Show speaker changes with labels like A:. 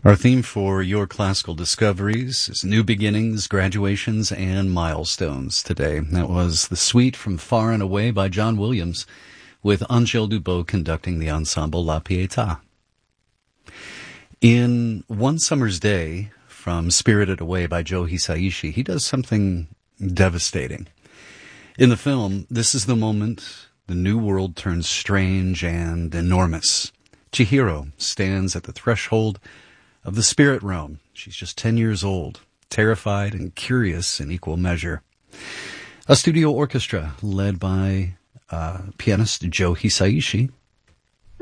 A: Our theme for your classical discoveries is new beginnings, graduations, and milestones today. That was The Suite from Far and Away by John Williams, with Angèle Dubot conducting the ensemble La Pietà. In One Summer's Day from Spirited Away by Joe Hisaishi, he does something devastating. In the film, this is the moment the new world turns strange and enormous. Chihiro stands at the threshold of the spirit realm. She's just 10 years old, terrified and curious in equal measure. A studio orchestra led by pianist Joe Hisaishi